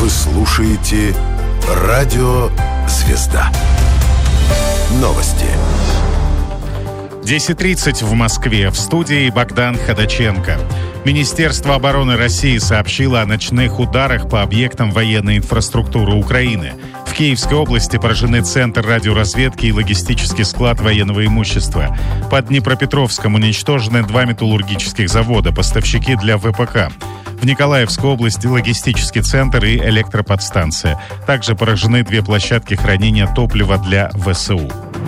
Вы слушаете «Радио Звезда». Новости. 10:30 в Москве. В студии Богдан Ходаченко. Министерство обороны России сообщило о ночных ударах по объектам военной инфраструктуры Украины. В Киевской области поражены центр радиоразведки и логистический склад военного имущества. Под Днепропетровском уничтожены 2 металлургических завода, поставщики для ВПК. В Николаевской области логистический центр и электроподстанция. Также поражены 2 площадки хранения топлива для ВСУ.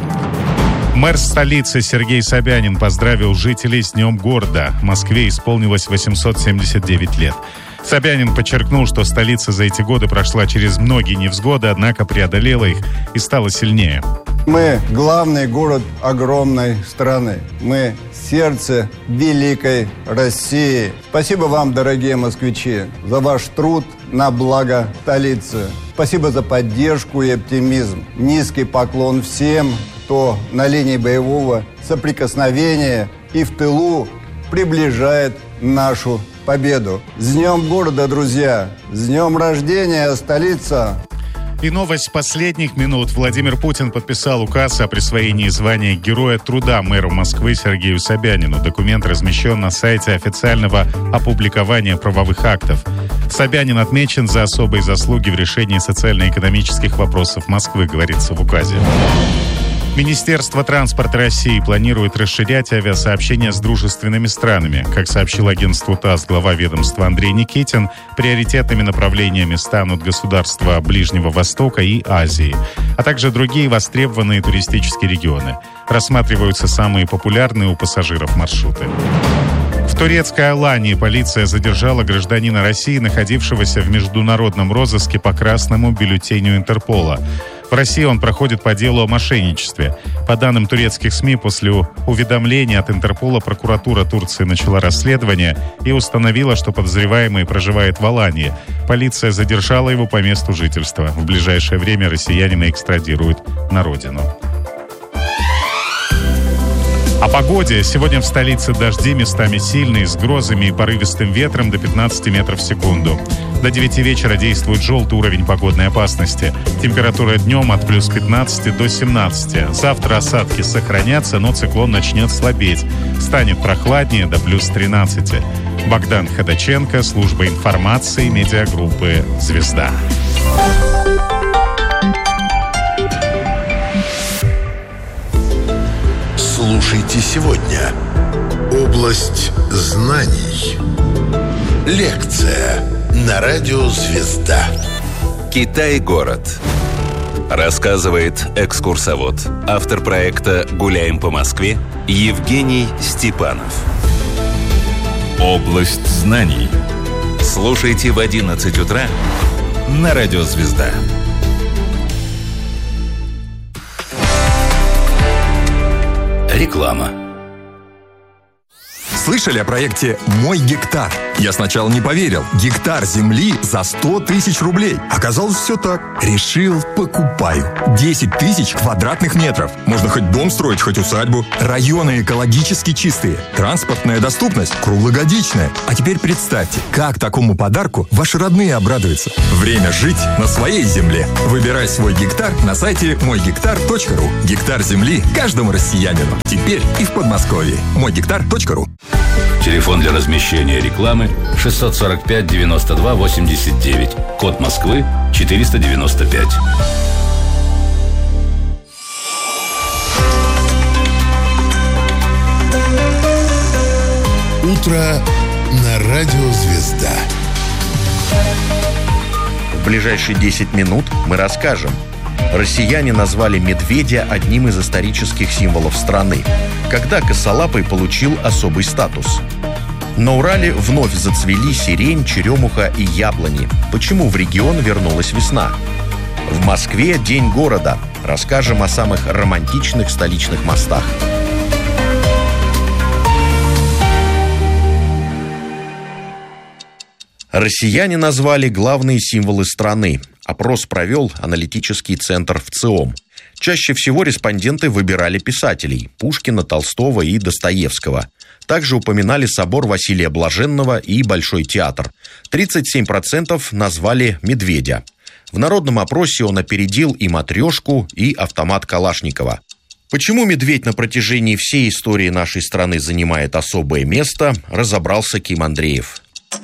Мэр столицы Сергей Собянин поздравил жителей с Днем города. В Москве исполнилось 879 лет. Собянин подчеркнул, что столица за эти годы прошла через многие невзгоды, однако преодолела их и стала сильнее. Мы главный город огромной страны. Мы сердце великой России. Спасибо вам, дорогие москвичи, за ваш труд на благо столицы. Спасибо за поддержку и оптимизм. Низкий поклон всем, кто на линии боевого соприкосновения и в тылу приближает нашу победу. С Днем города, друзья! С днем рождения, столица! И новость последних минут. Владимир Путин подписал указ о присвоении звания Героя труда мэру Москвы Сергею Собянину. Документ размещен на сайте официального опубликования правовых актов. Собянин отмечен за особые заслуги в решении социально-экономических вопросов Москвы, говорится в указе. Министерство транспорта России планирует расширять авиасообщения с дружественными странами. Как сообщил агентству ТАСС глава ведомства Андрей Никитин, приоритетными направлениями станут государства Ближнего Востока и Азии, а также другие востребованные туристические регионы. Рассматриваются самые популярные у пассажиров маршруты. В турецкой Алании полиция задержала гражданина России, находившегося в международном розыске по красному бюллетеню Интерпола. В России он проходит по делу о мошенничестве. По данным турецких СМИ, после уведомления от Интерпола прокуратура Турции начала расследование и установила, что подозреваемый проживает в Алании. Полиция задержала его по месту жительства. В ближайшее время россиянина экстрадируют на родину. О погоде. Сегодня в столице дожди, местами сильные, с грозами и порывистым ветром до 15 метров в секунду. До 9 вечера действует желтый уровень погодной опасности. Температура днем от плюс 15 до 17. Завтра осадки сохранятся, но циклон начнет слабеть. Станет прохладнее до плюс 13. Богдан Ходаченко, служба информации медиагруппы «Звезда». Слушайте сегодня. Область знаний. Лекция на радио «Звезда». Китай-город. Рассказывает экскурсовод, автор проекта «Гуляем по Москве» Евгений Степанов. Область знаний. Слушайте в 11 утра на радио «Звезда». Реклама. Слышали о проекте «Мой гектар»? Я сначала не поверил. Гектар земли за 100 тысяч рублей. Оказалось, все так. Решил, покупаю. 10 тысяч квадратных метров. Можно хоть дом строить, хоть усадьбу. Районы экологически чистые. Транспортная доступность круглогодичная. А теперь представьте, как такому подарку ваши родные обрадуются. Время жить на своей земле. Выбирай свой гектар на сайте мойгектар.ру. Гектар земли каждому россиянину. Теперь и в Подмосковье. Мойгектар.ру. Телефон для размещения рекламы 645 92 89. Код Москвы 495. Утро на радио «Звезда». В ближайшие 10 минут мы расскажем. Россияне назвали медведя одним из исторических символов страны. Когда косолапый получил особый статус? На Урале вновь зацвели сирень, черемуха и яблони. Почему в регион вернулась весна? В Москве День города. Расскажем о самых романтичных столичных мостах. Россияне назвали главные символы страны. Опрос провел аналитический центр ВЦИОМ. Чаще всего респонденты выбирали писателей – Пушкина, Толстого и Достоевского. Также упоминали собор Василия Блаженного и Большой театр. 37% назвали медведя. В народном опросе он опередил и матрешку, и автомат Калашникова. Почему медведь на протяжении всей истории нашей страны занимает особое место, разобрался Ким Андреев.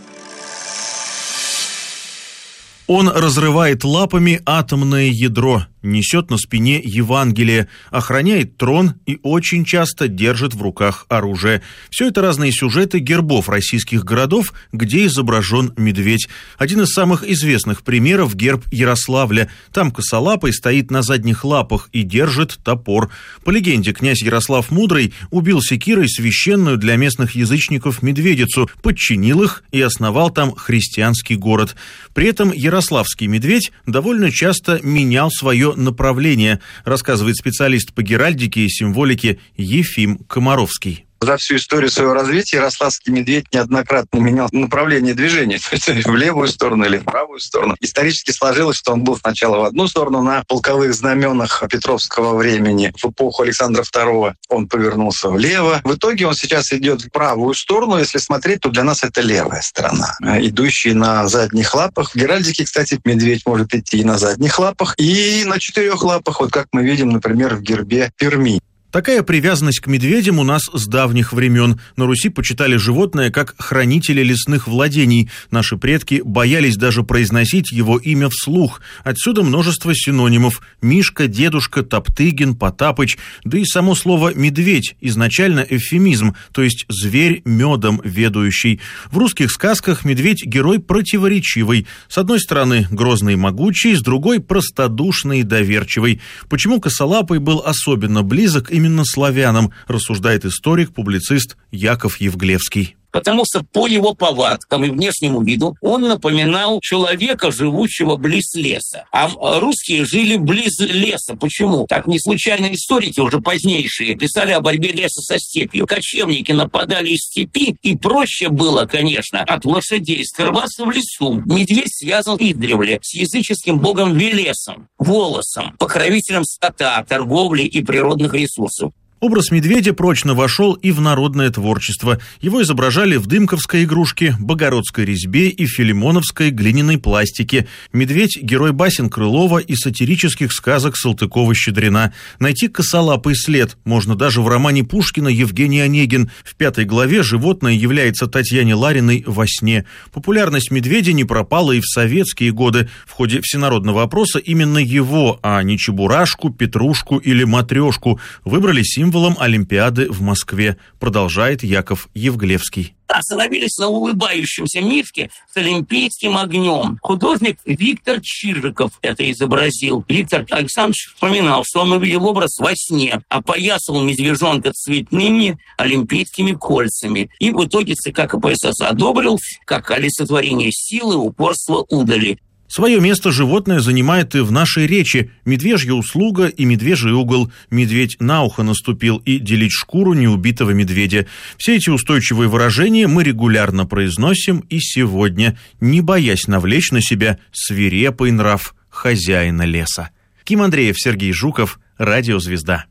Он разрывает лапами атомное ядро, несет на спине Евангелие, охраняет трон и очень часто держит в руках оружие. Все это разные сюжеты гербов российских городов, где изображен медведь. Один из самых известных примеров – герб Ярославля. Там косолапый стоит на задних лапах и держит топор. По легенде, князь Ярослав Мудрый убил секирой священную для местных язычников медведицу, подчинил их и основал там христианский город. При этом ярославский медведь довольно часто менял свое направление, рассказывает специалист по геральдике и символике Ефим Комаровский. За всю историю своего развития ярославский медведь неоднократно менял направление движения, то есть в левую сторону или в правую сторону. Исторически сложилось, что он был сначала в одну сторону на полковых знаменах Петровского времени. В эпоху Александра II он повернулся влево. В итоге он сейчас идет в правую сторону. Если смотреть, то для нас это левая сторона, идущий на задних лапах. В геральдике, кстати, медведь может идти и на задних лапах, и на 4 лапах, вот как мы видим, например, в гербе Перми. Такая привязанность к медведям у нас с давних времен. На Руси почитали животное как хранителя лесных владений. Наши предки боялись даже произносить его имя вслух. Отсюда множество синонимов: Мишка, Дедушка, Топтыгин, Потапыч. Да и само слово «медведь» изначально эвфемизм, то есть зверь медом ведающий. В русских сказках медведь – герой противоречивый. С одной стороны грозный и могучий, с другой – простодушный и доверчивый. Почему косолапый был особенно близок именно славянам, рассуждает историк-публицист Яков Евглевский. Потому что по его повадкам и внешнему виду он напоминал человека, живущего близ леса. А русские жили близ леса. Почему? Так не случайно историки, уже позднейшие, писали о борьбе леса со степью. Кочевники нападали из степи, и проще было, конечно, от лошадей скрываться в лесу. Медведь связан издревле с языческим богом Велесом, Волосом, покровителем скота, торговли и природных ресурсов. Образ медведя прочно вошел и в народное творчество. Его изображали в дымковской игрушке, богородской резьбе и филимоновской глиняной пластике. Медведь – герой басен Крылова и сатирических сказок Салтыкова-Щедрина. Найти косолапый след можно даже в романе Пушкина «Евгений Онегин». В 5 главе животное является Татьяне Лариной во сне. Популярность медведя не пропала и в советские годы. В ходе всенародного опроса именно его, а не Чебурашку, Петрушку или Матрешку, выбрали символом Олимпиады в Москве, продолжает Яков Евглевский. Остановились на улыбающемся мишке с олимпийским огнем. Художник Виктор Чижиков это изобразил. Виктор Александрович вспоминал, что он увидел образ во сне, опоясал медвежонка цветными олимпийскими кольцами. И в итоге ЦК КПСС одобрил как олицетворение силы, упорства, удали. Свое место животное занимает и в нашей речи. Медвежья услуга и медвежий угол. Медведь на ухо наступил и делить шкуру неубитого медведя. Все эти устойчивые выражения мы регулярно произносим и сегодня, не боясь навлечь на себя свирепый нрав хозяина леса. Ким Андреев, Сергей Жуков, Радио Звезда.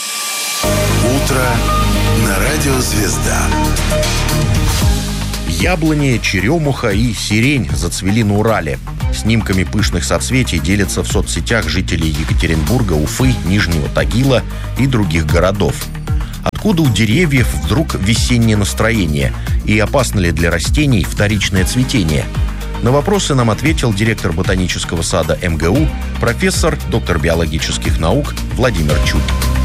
Утро на Радио Звезда. Яблони, черемуха и сирень зацвели на Урале. Снимками пышных соцветий делятся в соцсетях жители Екатеринбурга, Уфы, Нижнего Тагила и других городов. Откуда у деревьев вдруг весеннее настроение? И опасно ли для растений вторичное цветение? На вопросы нам ответил директор ботанического сада МГУ, профессор, доктор биологических наук Владимир Чуд.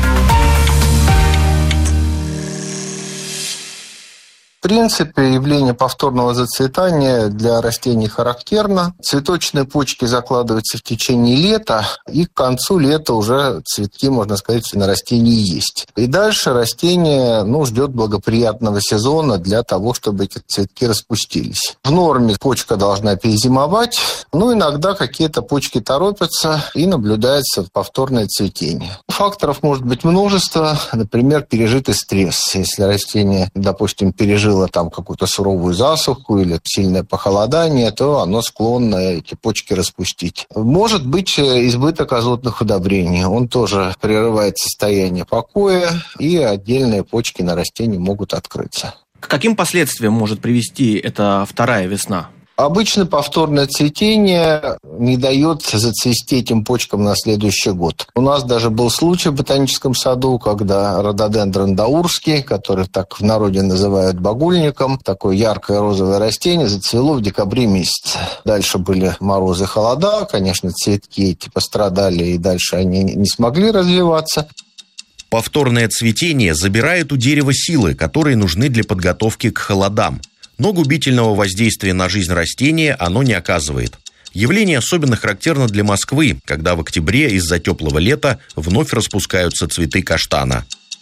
В принципе, явление повторного зацветания для растений характерно. Цветочные почки закладываются в течение лета, и к концу лета уже цветки, можно сказать, на растении есть. И дальше растение ждет благоприятного сезона для того, чтобы эти цветки распустились. В норме почка должна перезимовать, но иногда какие-то почки торопятся, и наблюдается повторное цветение. Факторов может быть множество, например, пережитый стресс. Если растение, допустим, пережило пережило там какую-то суровую засуху или сильное похолодание, то оно склонно эти почки распустить. Может быть избыток азотных удобрений. Он тоже прерывает состояние покоя, и отдельные почки на растении могут открыться. К каким последствиям может привести эта вторая весна? Обычно повторное цветение не дает зацвести этим почкам на следующий год. У нас даже был случай в ботаническом саду, когда рододендрон даурский, который так в народе называют багульником, такое яркое розовое растение, зацвело в декабре месяце. Дальше были морозы, холода, конечно, цветки эти пострадали, и дальше они не смогли развиваться. Повторное цветение забирает у дерева силы, которые нужны для подготовки к холодам. Но губительного воздействия на жизнь растения оно не оказывает. Явление особенно характерно для Москвы, когда в октябре из-за теплого лета вновь распускаются цветы каштана.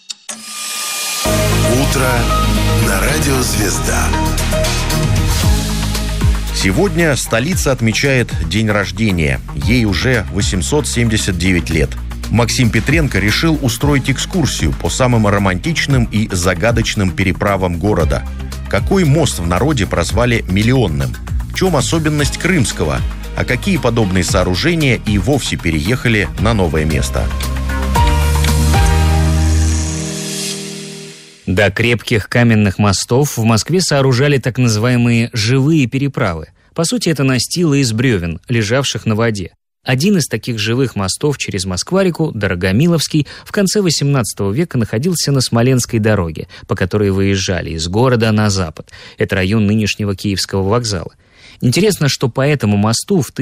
Утро на радио «Звезда». Сегодня столица отмечает день рождения. Ей уже 879 лет. Максим Петренко решил устроить экскурсию по самым романтичным и загадочным переправам города. Какой мост в народе прозвали «миллионным»? В чем особенность Крымского? А какие подобные сооружения и вовсе переехали на новое место? До крепких каменных мостов в Москве сооружали так называемые «живые переправы». По сути, это настилы из бревен, лежавших на воде. Один из таких живых мостов через Москва-реку, Дорогомиловский, в конце XVIII века находился на Смоленской дороге, по которой выезжали из города на запад. Это район нынешнего Киевского вокзала. Интересно, что по этому мосту в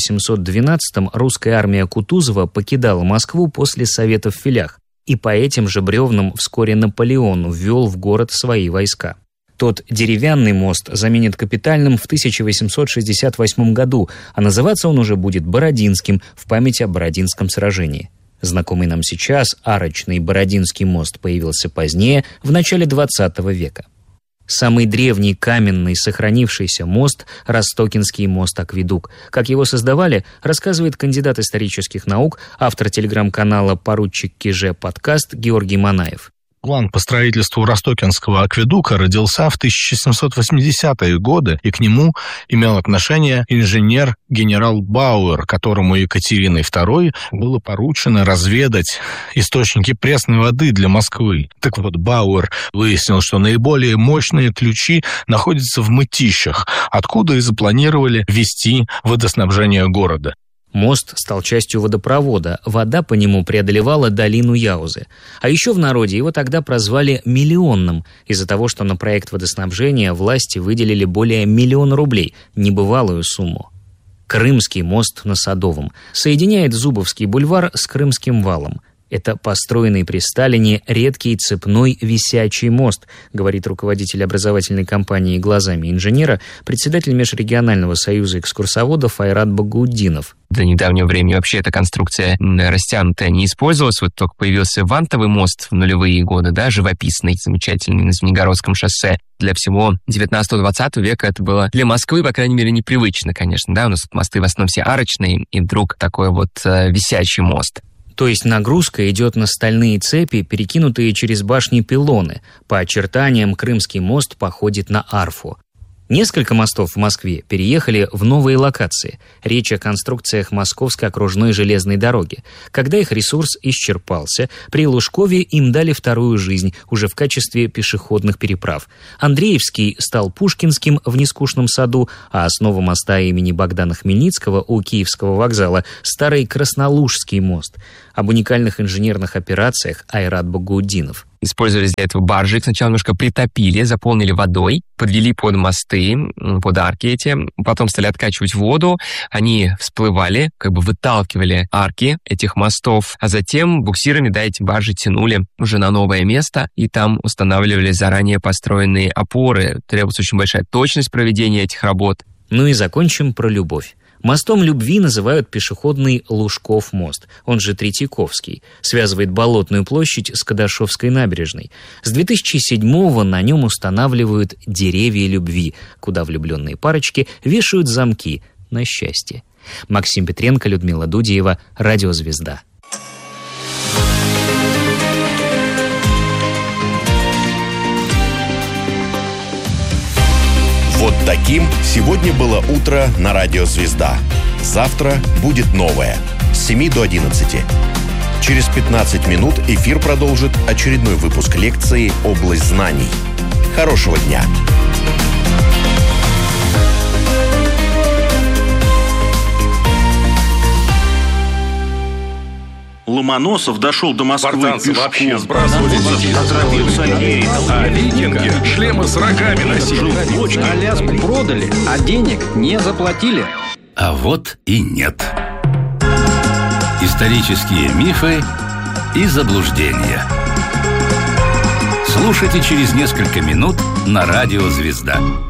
1812-м русская армия Кутузова покидала Москву после советов в Филях, и по этим же бревнам вскоре Наполеон ввел в город свои войска. Тот деревянный мост заменит капитальным в 1868 году, а называться он уже будет Бородинским в память о Бородинском сражении. Знакомый нам сейчас арочный Бородинский мост появился позднее, в начале XX века. Самый древний каменный сохранившийся мост – Ростокинский мост-акведук. Как его создавали, рассказывает кандидат исторических наук, автор телеграм-канала «Поручик Киже подкаст» Георгий Манаев. План по строительству Ростокинского акведука родился в 1780-е годы, и к нему имел отношение инженер-генерал Бауэр, которому Екатериной II было поручено разведать источники пресной воды для Москвы. Так вот, Бауэр выяснил, что наиболее мощные ключи находятся в Мытищах, откуда и запланировали вести водоснабжение города. Мост стал частью водопровода, вода по нему преодолевала долину Яузы. А еще в народе его тогда прозвали «миллионным» из-за того, что на проект водоснабжения власти выделили более 1 миллиона рублей, небывалую сумму. Крымский мост на Садовом соединяет Зубовский бульвар с Крымским валом. Это построенный при Сталине редкий цепной висячий мост, говорит руководитель образовательной компании «Глазами инженера», председатель Межрегионального союза экскурсоводов Айрат Багауддинов. До недавнего времени вообще эта конструкция растянутая не использовалась. Вот только появился вантовый мост в нулевые годы, да, живописный, замечательный, на Звенигородском шоссе. Для всего 19-20 века это было для Москвы, по крайней мере, непривычно, конечно, да. У нас мосты в основном все арочные, и вдруг такой вот висячий мост. То есть нагрузка идет на стальные цепи, перекинутые через башни-пилоны. По очертаниям Крымский мост походит на арфу. Несколько мостов в Москве переехали в новые локации. Речь о конструкциях Московской окружной железной дороги. Когда их ресурс исчерпался, при Лужкове им дали вторую жизнь, уже в качестве пешеходных переправ. Андреевский стал Пушкинским в Нескучном саду, а основа моста имени Богдана Хмельницкого у Киевского вокзала – старый Краснолужский мост. Об уникальных инженерных операциях Айрат Багауддинов. Использовали для этого баржи, их сначала немножко притопили, заполнили водой, подвели под мосты, под арки эти, потом стали откачивать воду, они всплывали, как бы выталкивали арки этих мостов, а затем буксирами, да, эти баржи тянули уже на новое место, и там устанавливали заранее построенные опоры. Требуется очень большая точность проведения этих работ. Ну и закончим про любовь. Мостом любви называют пешеходный Лужков мост, он же Третьяковский, связывает Болотную площадь с Кадашовской набережной. С 2007-го на нем устанавливают деревья любви, куда влюбленные парочки вешают замки на счастье. Максим Петренко, Людмила Дудеева, Радиозвезда. Вот таким сегодня было утро на радио «Звезда». Завтра будет новое. С 7 до 11. Через 15 минут эфир продолжит очередной выпуск лекции «Область знаний». Хорошего дня! Ломоносов дошел до Москвы Спартанцы пешком. вообще сбрасывали А викинги шлемы с рогами носили. Аляску продали, а денег не заплатили. А вот и нет. Исторические мифы и заблуждения. Слушайте через несколько минут на радио «Звезда».